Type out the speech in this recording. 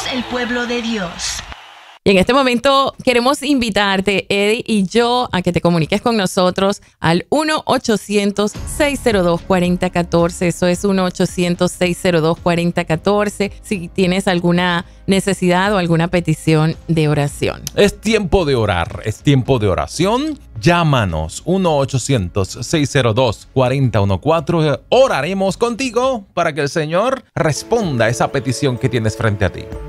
el pueblo de Dios. Y en este momento queremos invitarte, Eddie y yo, a que te comuniques con nosotros al 1-800-602-4014. Eso es 1-800-602-4014. Si tienes alguna necesidad o alguna petición de oración. Es tiempo de orar, es tiempo de oración. Llámanos 1-800-602-4014. Oraremos contigo para que el Señor responda a esa petición que tienes frente a ti.